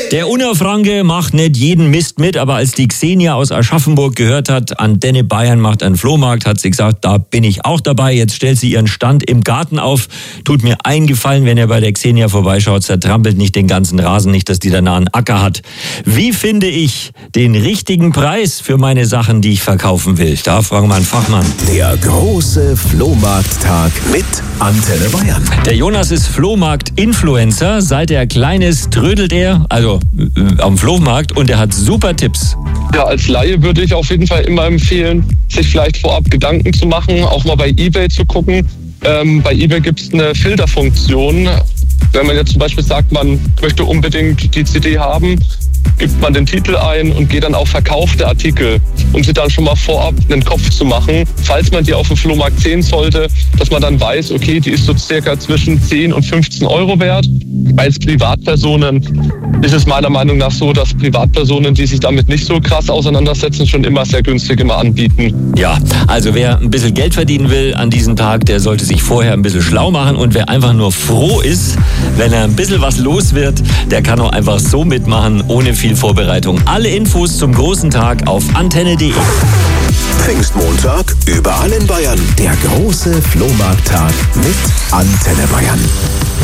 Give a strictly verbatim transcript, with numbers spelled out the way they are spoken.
Der Unnerfranke macht nicht jeden Mist mit, aber als die Xenia aus Aschaffenburg gehört hat, Antenne Bayern macht einen Flohmarkt, hat sie gesagt, da bin ich auch dabei. Jetzt stellt sie ihren Stand im Garten auf. Tut mir einen Gefallen, wenn ihr bei der Xenia vorbeischaut, zertrampelt nicht den ganzen Rasen, nicht, dass die danach einen Acker hat. Wie finde ich den richtigen Preis für meine Sachen, die ich verkaufen will? Da fragen wir einen Fachmann. Der große Flohmarkttag mit Antenne Bayern. Der Jonas ist Flohmarkt-Influencer. Seit er klein ist, trödelt er, also äh, am Flohmarkt, und er hat super Tipps. Ja, als Laie würde ich auf jeden Fall immer empfehlen, sich vielleicht vorab Gedanken zu machen, auch mal bei eBay zu gucken. Ähm, bei eBay gibt es eine Filterfunktion. Wenn man jetzt zum Beispiel sagt, man möchte unbedingt die C D haben, gibt man den Titel ein und geht dann auf verkaufte Artikel, um sie dann schon mal vorab einen Kopf zu machen, falls man die auf dem Flohmarkt sehen sollte, dass man dann weiß, okay, die ist so circa zwischen zehn und fünfzehn Euro wert. Als Privatpersonen ist es meiner Meinung nach so, dass Privatpersonen, die sich damit nicht so krass auseinandersetzen, schon immer sehr günstig immer anbieten. Ja, also wer ein bisschen Geld verdienen will an diesem Tag, der sollte sich vorher ein bisschen schlau machen, und wer einfach nur froh ist, wenn er ein bisschen was los wird, der kann auch einfach so mitmachen, ohne viel Vorbereitung. Alle Infos zum großen Tag auf antenne punkt de. Pfingstmontag überall in Bayern. Der große Flohmarkttag mit Antenne Bayern.